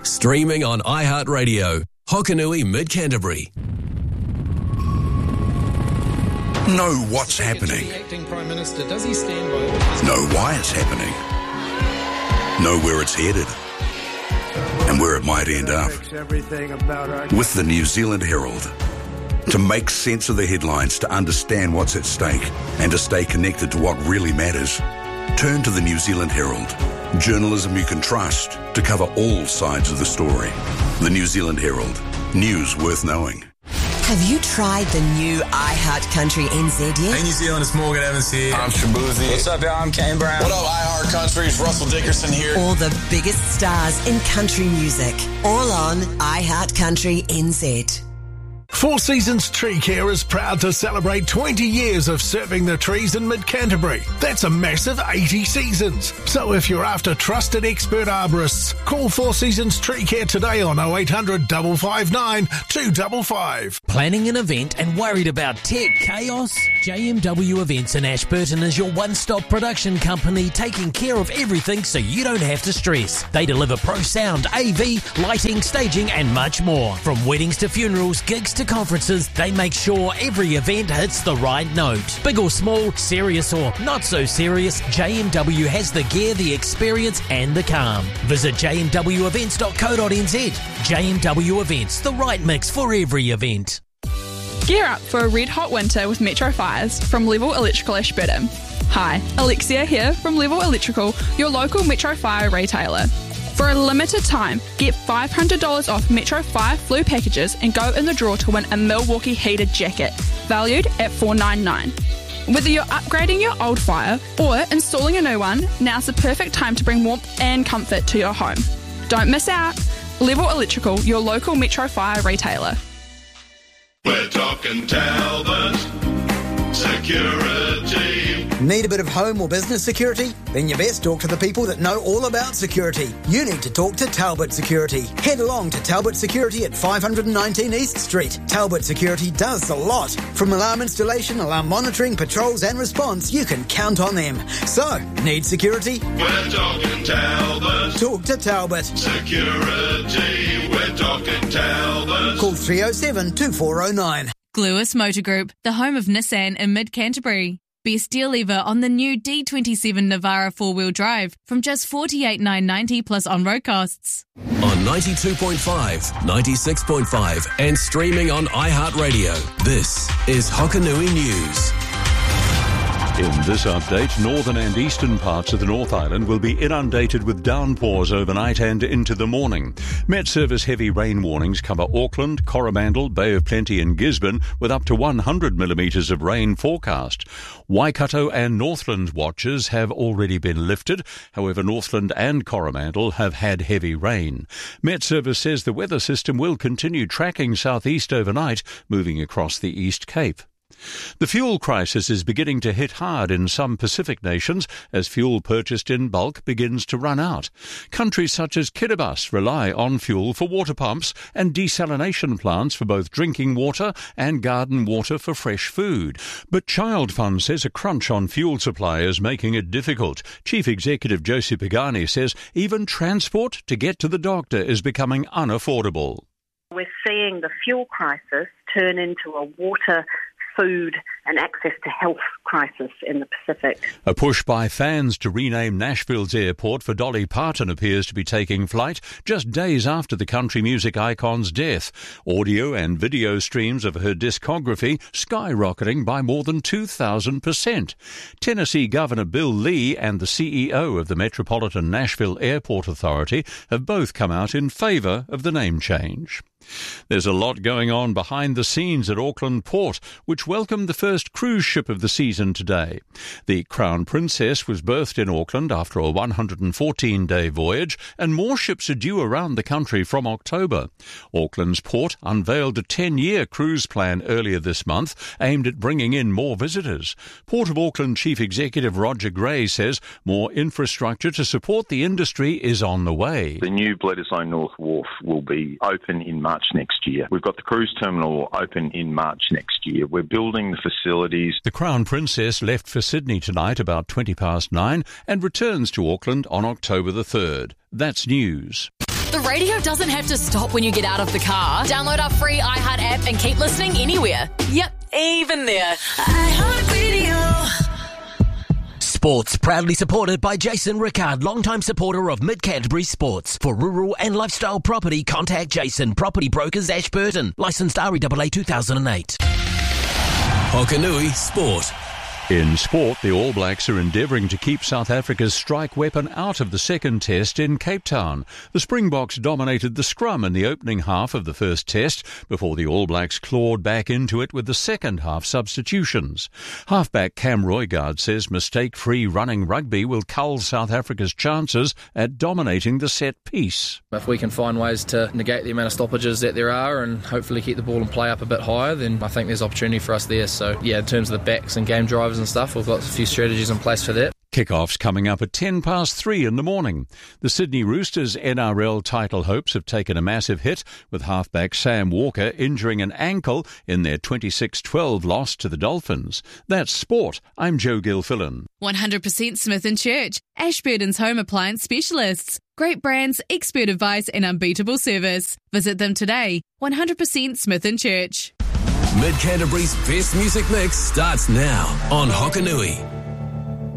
Streaming on iHeartRadio. Hokanui Mid-Canterbury. Know what's happening. Acting Prime Minister, does he stand by? Know why it's happening. Know where it's headed. And where it might end up. With the New Zealand Herald. To make sense of the headlines, to understand what's at stake, and to stay connected to what really matters, turn to the New Zealand Herald. Journalism you can trust to cover all sides of the story. The New Zealand Herald. News worth knowing. Have you tried the new iHeart Country NZ yet? Hey New Zealand, it's Morgan Evans here. I'm Shabuzi. What's up, y'all? I'm Kane Brown. What up, iHeart Country? It's Russell Dickerson here. All the biggest stars in country music. All on iHeart Country NZ. Four Seasons Tree Care is proud to celebrate 20 years of serving the trees in Mid-Canterbury. That's a massive 80 seasons. So if you're after trusted expert arborists, call Four Seasons Tree Care today on 0800 559 255. Planning an event and worried about tech chaos? JMW Events in Ashburton is your one-stop production company taking care of everything so you don't have to stress. They deliver pro sound, AV, lighting, staging and much more. From weddings to funerals, gigs to conferences, they make sure every event hits the right note. Big or small, serious or not so serious, JMW has the gear, the experience and the calm. Visit jmwevents.co.nz. JMW Events, the right mix for every event. Gear up for a red hot winter with Metro Fires from Level Electrical Ashburton. Hi, Alexia here from Level Electrical, your local Metro Fire retailer. For a limited time, get $500 off Metro Fire Flu packages and go in the draw to win a Milwaukee heated jacket, valued at $499. Whether you're upgrading your old fire or installing a new one, now's the perfect time to bring warmth and comfort to your home. Don't miss out. Level Electrical, your local Metro Fire retailer. We're talking Talbot Security. Need a bit of home or business security? Then you best talk to the people that know all about security. You need to talk to Talbot Security. Head along to Talbot Security at 519 East Street. Talbot Security does a lot. From alarm installation, alarm monitoring, patrols and response, you can count on them. So, need security? We're talking Talbot. Talk to Talbot. Security. We're talking Talbot. Call 307 2409. Gluis Motor Group, the home of Nissan in Mid-Canterbury. Best deal ever on the new D27 Navara 4-wheel drive from just $48,990 plus on-road costs. On 92.5, 96.5 and streaming on iHeartRadio. This is Hokanui News. In this update, northern and eastern parts of the North Island will be inundated with downpours overnight and into the morning. Met Service heavy rain warnings cover Auckland, Coromandel, Bay of Plenty and Gisborne with up to 100 millimetres of rain forecast. Waikato and Northland watches have already been lifted. However, Northland and Coromandel have had heavy rain. Met Service says the weather system will continue tracking southeast overnight, moving across the East Cape. The fuel crisis is beginning to hit hard in some Pacific nations as fuel purchased in bulk begins to run out. Countries such as Kiribati rely on fuel for water pumps and desalination plants for both drinking water and garden water for fresh food. But Child Fund says a crunch on fuel supply is making it difficult. Chief Executive Josie Pagani says even transport to get to the doctor is becoming unaffordable. We're seeing the fuel crisis turn into a water, food and access to health crisis in the Pacific. A push by fans to rename Nashville's airport for Dolly Parton appears to be taking flight just days after the country music icon's death. Audio and video streams of her discography skyrocketing by more than 2,000%. Tennessee Governor Bill Lee and the CEO of the Metropolitan Nashville Airport Authority have both come out in favour of the name change. There's a lot going on behind the scenes at Auckland Port, which welcomed the first cruise ship of the season today. The Crown Princess was berthed in Auckland after a 114-day voyage, and more ships are due around the country from October. Auckland's port unveiled a 10-year cruise plan earlier this month, aimed at bringing in more visitors. Port of Auckland Chief Executive Roger Gray says more infrastructure to support the industry is on the way. The new Bledisloe North Wharf will be open in March next year. We've got the cruise terminal open in March next year. We're building the facilities. The Crown Princess left for Sydney tonight about 9:20 and returns to Auckland on October the 3rd. That's news. The radio doesn't have to stop when you get out of the car. Download our free iHeart app and keep listening anywhere. Yep, even there. iHeart Radio. Sports proudly supported by Jason Rickard, longtime supporter of Mid-Canterbury Sports. For rural and lifestyle property, contact Jason, Property Brokers, Ashburton. Licensed REAA 2008. Hokanui Sport. In sport, the All Blacks are endeavouring to keep South Africa's strike weapon out of the second test in Cape Town. The Springboks dominated the scrum in the opening half of the first test before the All Blacks clawed back into it with the second half substitutions. Halfback Cam Roygaard says mistake-free running rugby will cull South Africa's chances at dominating the set piece. If we can find ways to negate the amount of stoppages that there are and hopefully keep the ball and play up a bit higher, then I think there's opportunity for us there. So, yeah, in terms of the backs and game drivers and stuff, we've got a few strategies in place for that. Kickoffs coming up at 3:10 in the morning. The Sydney Roosters' NRL title hopes have taken a massive hit, with halfback Sam Walker injuring an ankle in their 26-12 loss to the Dolphins. That's sport. I'm Joe Gilfillan. 100% Smith & Church, Ashburton's home appliance specialists. Great brands, expert advice and unbeatable service. Visit them today. 100% Smith & Church. Mid-Canterbury's best music mix starts now on Hokanui.